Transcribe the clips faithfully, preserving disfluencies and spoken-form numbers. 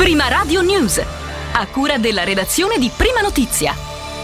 Prima Radio News, a cura della redazione di Prima Notizia.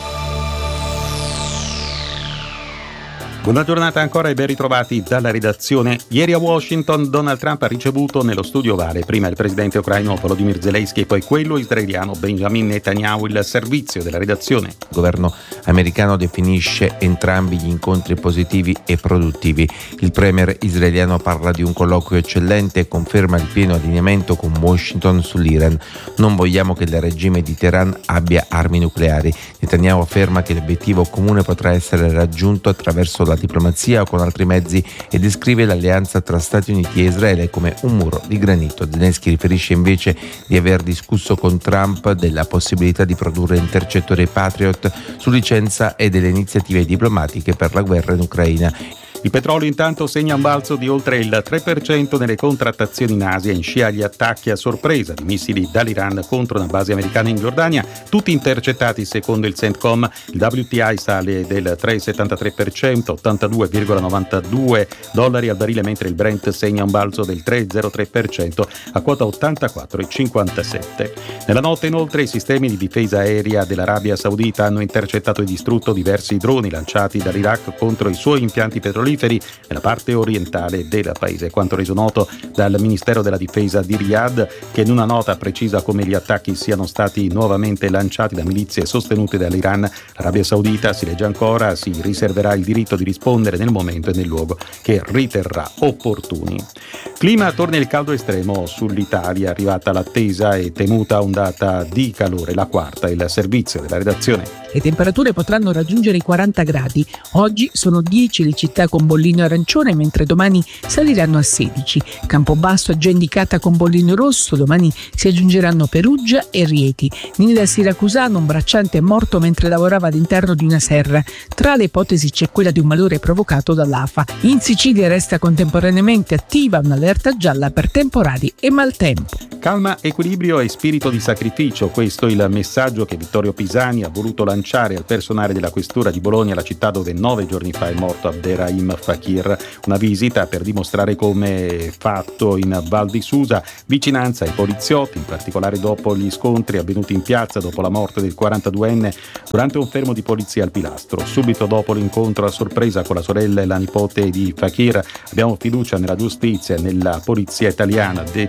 Buona giornata ancora e ben ritrovati dalla redazione. Ieri a Washington Donald Trump ha ricevuto nello studio ovale prima il presidente ucraino Volodymyr Zelensky e poi quello israeliano Benjamin Netanyahu. Il servizio della redazione. Il governo americano definisce entrambi gli incontri positivi e produttivi. Il premier israeliano parla di un colloquio eccellente e conferma il pieno allineamento con Washington sull'Iran. Non vogliamo che il regime di Teheran abbia armi nucleari. Netanyahu afferma che l'obiettivo comune potrà essere raggiunto attraverso la diplomazia o con altri mezzi e descrive l'alleanza tra Stati Uniti e Israele come un muro di granito. Zelensky riferisce invece di aver discusso con Trump della possibilità di produrre intercettori Patriot su licenza e delle iniziative diplomatiche per la guerra in Ucraina. Il petrolio intanto segna un balzo di oltre il tre per cento nelle contrattazioni in Asia in scia agli attacchi a sorpresa di missili dall'Iran contro una base americana in Giordania, tutti intercettati secondo il CENTCOM. Il W T I sale del tre virgola settantatré per cento, ottantadue virgola novantadue dollari al barile, mentre il Brent segna un balzo del tre virgola zero tre per cento a quota ottantaquattro virgola cinquantasette. Nella notte inoltre i sistemi di difesa aerea dell'Arabia Saudita hanno intercettato e distrutto diversi droni lanciati dall'Iraq contro i suoi impianti petroliferi nella parte orientale del paese. Quanto reso noto dal Ministero della Difesa di Riyadh, che in una nota precisa come gli attacchi siano stati nuovamente lanciati da milizie sostenute dall'Iran, l'Arabia Saudita, si legge ancora, si riserverà il diritto di rispondere nel momento e nel luogo che riterrà opportuni. Clima, torna il caldo estremo sull'Italia, arrivata l'attesa e temuta ondata di calore, la quarta, il servizio della redazione. Le temperature potranno raggiungere i quaranta gradi. Oggi sono dieci le città con bollino arancione, mentre domani saliranno a sedici. Campobasso è già indicata con bollino rosso, domani si aggiungeranno Perugia e Rieti. Nina Siracusano, un bracciante, è morto mentre lavorava all'interno di una serra. Tra le ipotesi c'è quella di un malore provocato dall'A F A. In Sicilia resta contemporaneamente attiva un'allerta gialla per temporali e maltempo. Calma, equilibrio e spirito di sacrificio, questo è il messaggio che Vittorio Pisani ha voluto lanciare al personale della questura di Bologna, la città dove nove giorni fa è morto Abderrahim Fakir. Una visita per dimostrare come fatto in Val di Susa vicinanza ai poliziotti, in particolare dopo gli scontri avvenuti in piazza dopo la morte del quarantaduenne durante un fermo di polizia al Pilastro. Subito dopo l'incontro a sorpresa con la sorella e la nipote di Fakir, abbiamo fiducia nella giustizia e nella polizia italiana,